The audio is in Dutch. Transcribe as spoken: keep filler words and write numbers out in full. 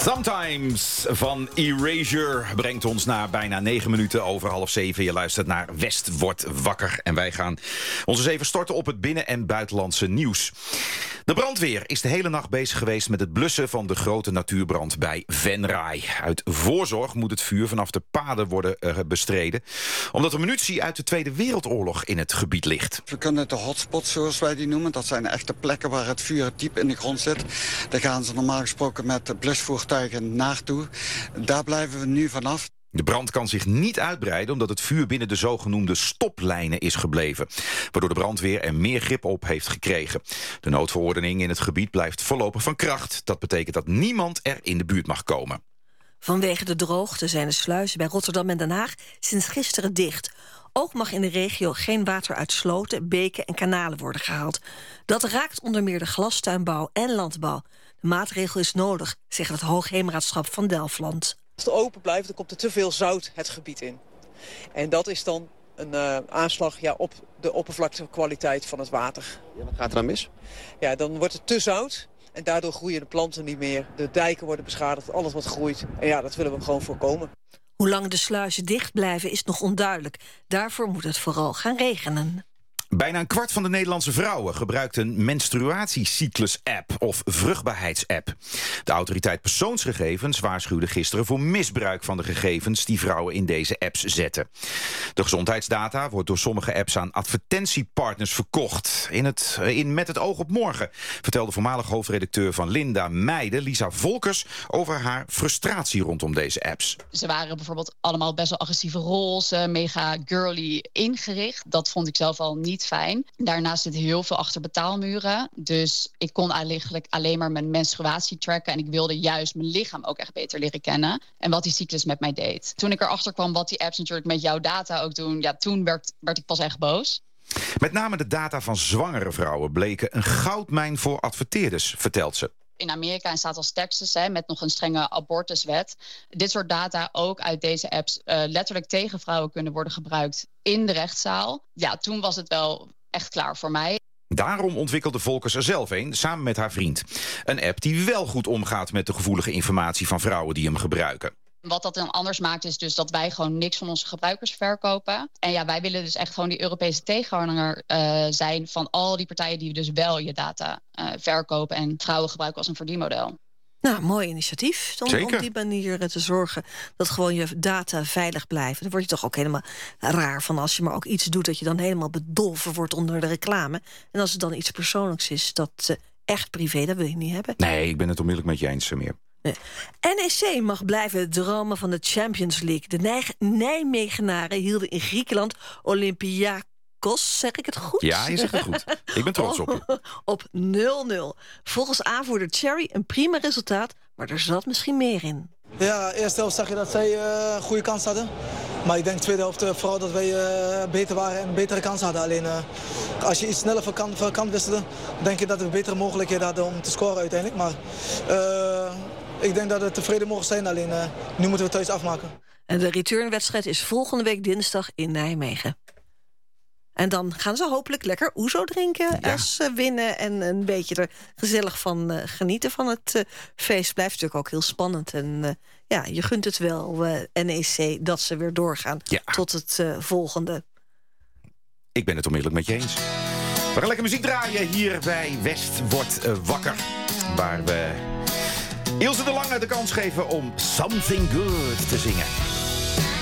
Sometimes van Erasure brengt ons naar bijna negen minuten over half zeven. Je luistert naar West wordt wakker. En wij gaan ons eens even storten op het binnen- en buitenlandse nieuws. De brandweer is de hele nacht bezig geweest met het blussen van de grote natuurbrand bij Venray. Uit voorzorg moet het vuur vanaf de paden worden uh, bestreden, omdat er munitie uit de Tweede Wereldoorlog in het gebied ligt. We kunnen de hotspots, zoals wij die noemen, dat zijn echte plekken waar het vuur diep in de grond zit. Daar gaan ze normaal gesproken met blusvoertuigen naartoe. Daar blijven we nu vanaf. De brand kan zich niet uitbreiden omdat het vuur binnen de zogenoemde stoplijnen is gebleven, waardoor de brandweer er meer grip op heeft gekregen. De noodverordening in het gebied blijft voorlopig van kracht. Dat betekent dat niemand er in de buurt mag komen. Vanwege de droogte zijn de sluizen bij Rotterdam en Den Haag sinds gisteren dicht. Ook mag in de regio geen water uit sloten, beken en kanalen worden gehaald. Dat raakt onder meer de glastuinbouw en landbouw. De maatregel is nodig, zegt het Hoogheemraadschap van Delfland. Als het open blijft, dan komt er te veel zout het gebied in. En dat is dan een uh, aanslag ja, op de oppervlaktekwaliteit van het water. Ja, wat gaat er dan mis? Ja, dan wordt het te zout en daardoor groeien de planten niet meer. De dijken worden beschadigd, alles wat groeit. En ja, dat willen we gewoon voorkomen. Hoe lang de sluizen dicht blijven is nog onduidelijk. Daarvoor moet het vooral gaan regenen. Bijna een kwart van de Nederlandse vrouwen gebruikt een menstruatiecyclus-app of vruchtbaarheidsapp. De autoriteit persoonsgegevens waarschuwde gisteren voor misbruik van de gegevens die vrouwen in deze apps zetten. De gezondheidsdata wordt door sommige apps aan advertentiepartners verkocht. In het, in Met het oog op morgen vertelde voormalig hoofdredacteur van Linda Meijden, Lisa Volkers, over haar frustratie rondom deze apps. Ze waren bijvoorbeeld allemaal best wel agressieve roze, mega girly ingericht. Dat vond ik zelf al niet fijn. Daarnaast zit heel veel achter betaalmuren. Dus ik kon eigenlijk alleen maar mijn menstruatie tracken. En ik wilde juist mijn lichaam ook echt beter leren kennen. En wat die cyclus met mij deed. Toen ik erachter kwam wat die apps natuurlijk met jouw data ook doen, ja, toen werd, werd ik pas echt boos. Met name de data van zwangere vrouwen bleken een goudmijn voor adverteerders, vertelt ze. In Amerika en staat als Texas, hè, met nog een strenge abortuswet, dit soort data ook uit deze apps uh, letterlijk tegen vrouwen kunnen worden gebruikt in de rechtszaal. Ja, toen was het wel echt klaar voor mij. Daarom ontwikkelde Volkers er zelf een, samen met haar vriend. Een app die wel goed omgaat met de gevoelige informatie van vrouwen die hem gebruiken. Wat dat dan anders maakt is dus dat wij gewoon niks van onze gebruikers verkopen. En ja, wij willen dus echt gewoon die Europese tegenhanger uh, zijn van al die partijen die dus wel je data uh, verkopen en vrouwen gebruiken als een verdienmodel. Nou, mooi initiatief om op die manier te zorgen dat gewoon je data veilig blijven. Dan word je toch ook helemaal raar van als je maar ook iets doet dat je dan helemaal bedolven wordt onder de reclame. En als het dan iets persoonlijks is, dat uh, echt privé, dat wil je niet hebben. Nee, ik ben het onmiddellijk met je eens, meer. Nee. N E C mag blijven dromen van de Champions League. De Nij- Nijmegenaren hielden in Griekenland Olympiakos, zeg ik het goed? Ja, je zegt het goed. Ik ben trots op je. Op nul nul. Volgens aanvoerder Cherry een prima resultaat, maar er zat misschien meer in. Ja, eerste helft zag je dat zij uh, goede kans hadden. Maar ik denk tweede helft uh, vooral dat wij uh, beter waren en een betere kans hadden. Alleen uh, als je iets sneller van kant, van kant wisselde, denk ik dat we betere mogelijkheden hadden om te scoren uiteindelijk. Maar uh, ik denk dat we tevreden mogen zijn, alleen uh, nu moeten we thuis afmaken. En de returnwedstrijd is volgende week dinsdag in Nijmegen. En dan gaan ze hopelijk lekker ouzo drinken ja. als ze winnen en een beetje er gezellig van uh, genieten van het uh, feest. Blijft natuurlijk ook heel spannend. En uh, ja, je gunt het wel, uh, N E C, dat ze weer doorgaan ja. tot het uh, volgende. Ik ben het onmiddellijk met je eens. We gaan lekker muziek draaien hier bij West wordt uh, wakker. Waar we Ilse de Lange de kans geven om Something Good te zingen.